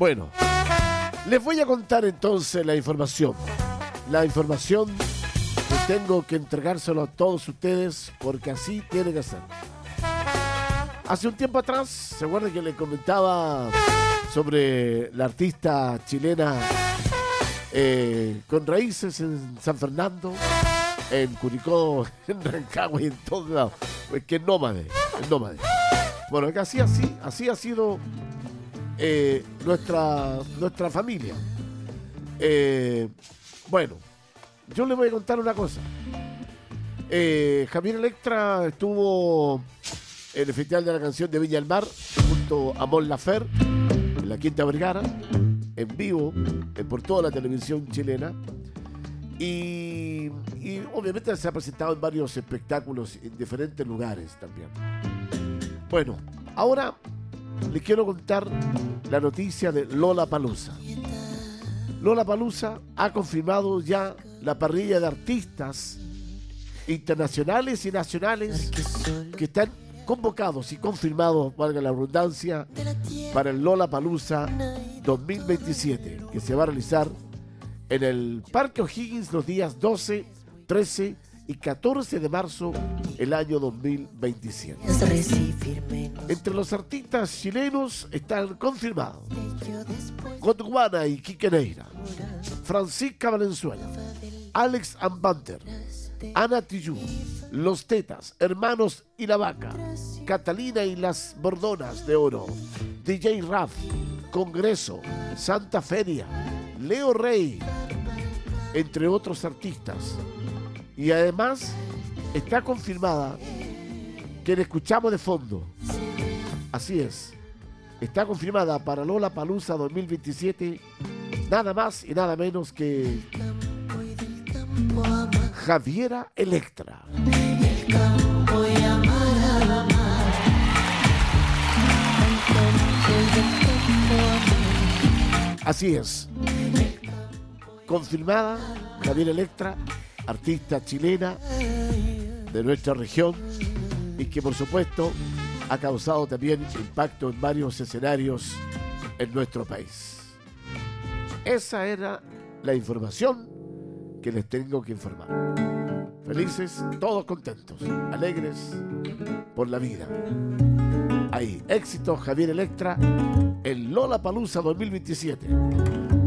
Bueno, les voy a contar entonces la información. La información que tengo que entregárselo a todos ustedes porque así tiene que ser. Hace un tiempo atrás, ¿se acuerdan que les comentaba sobre la artista chilena con raíces en San Fernando, en Curicó, en Rancagua y en todos lados? Pues que es nómade. Bueno, que así ha sido nuestra familia. Bueno, yo les voy a contar una cosa. Javier Electra estuvo en el Festival de la Canción de Viña del Mar junto a Mon Laferte en la Quinta Vergara, en vivo por toda la televisión chilena, y obviamente se ha presentado en varios espectáculos en diferentes lugares también. Bueno, ahora les quiero contar la noticia de Lollapalooza. Lollapalooza ha confirmado ya la parrilla de artistas internacionales y nacionales que están convocados y confirmados, valga la redundancia, para el Lollapalooza 2027, que se va a realizar en el Parque O'Higgins los días 12, 13 y 14 de marzo el año 2027. Entre los artistas chilenos están confirmados Gondwana y Quique Neira, Francisca Valenzuela, Alex Ambanter, Ana Tijoux, Los Tetas, Hermanos y la Vaca, Catalina y las Bordonas de Oro, DJ Raf, Congreso, Santa Feria, Leo Rey, entre otros artistas. Y además está confirmada que le escuchamos de fondo. Así es, está confirmada para Lollapalooza 2027 nada más y nada menos que Javiera Electra. Así es, confirmada Javiera Electra, artista chilena de nuestra región y que por supuesto ha causado también impacto en varios escenarios en nuestro país. Esa era la información que les tengo que informar. Felices, todos contentos, alegres por la vida. Ahí, éxito Javier Electra en Lollapalooza 2027.